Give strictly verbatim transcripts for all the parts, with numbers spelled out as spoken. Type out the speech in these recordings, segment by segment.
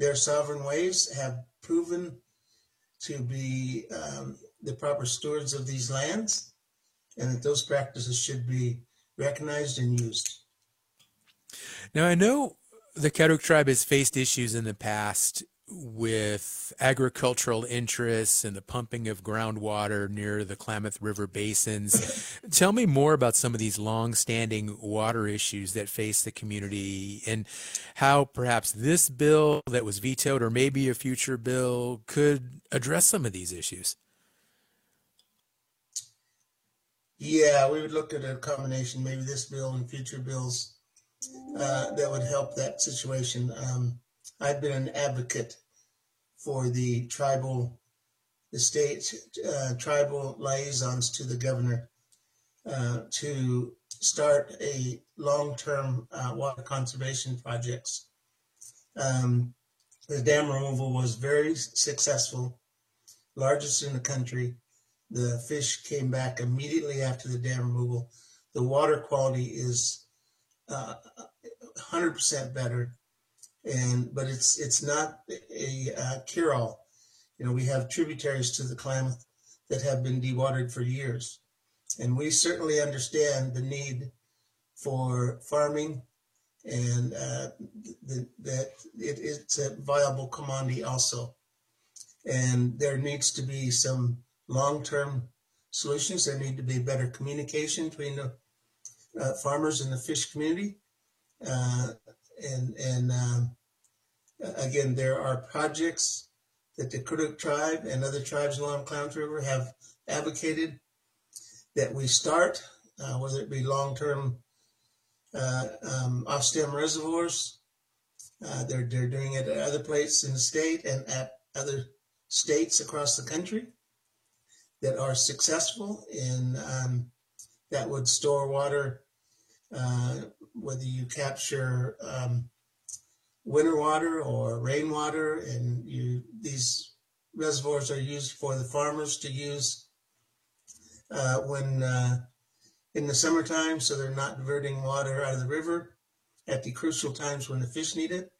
their sovereign ways have proven to be um, the proper stewards of these lands, and that those practices should be recognized and used. Now, I know the Karuk tribe has faced issues in the past with agricultural interests and the pumping of groundwater near the Klamath River basins. Tell me more about some of these long-standing water issues that face the community and how perhaps this bill that was vetoed or maybe a future bill could address some of these issues. Yeah, we would look at a combination, maybe this bill and future bills uh, that would help that situation. Um, I've been an advocate for the tribal, the state uh, tribal liaisons to the governor uh, to start a long-term uh, water conservation projects. Um, the dam removal was very successful, largest in the country. The fish came back immediately after the dam removal. The water quality is uh, one hundred percent better. And but it's it's not a uh, cure-all. You know, we have tributaries to the Klamath that have been dewatered for years, and we certainly understand the need for farming, and uh, the, that it, it's a viable commodity also. And there needs to be some long-term solutions. There need to be better communication between the uh, farmers and the fish community. Uh, And, and um, again, there are projects that the Karuk tribe and other tribes along the Klamath River have advocated that we start, uh, whether it be long-term uh, um, off-stem reservoirs. Uh, they're, they're doing it at other places in the state and at other states across the country that are successful in um, that would store water. Uh, whether you capture um, winter water or rainwater, and you these reservoirs are used for the farmers to use uh, when uh, in the summertime, so they're not diverting water out of the river at the crucial times when the fish need it,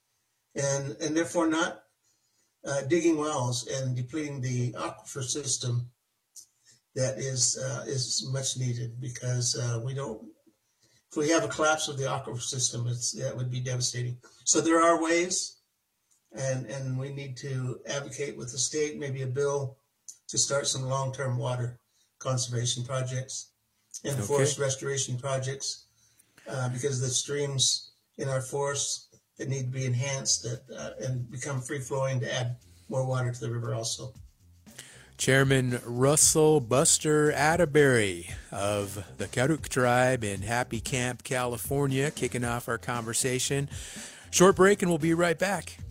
and and therefore not uh, digging wells and depleting the aquifer system that is uh, is much needed, because uh, we don't. If we have a collapse of the aquifer system, it's, that would be devastating. So there are ways, and, and we need to advocate with the state, maybe a bill to start some long-term water conservation projects and okay. forest restoration projects, uh, because the streams in our forests that need to be enhanced that, uh, and become free-flowing to add more water to the river also. Chairman Russell Buster Atterbury of the Karuk tribe in Happy Camp, California, kicking off our conversation. Short break and we'll be right back.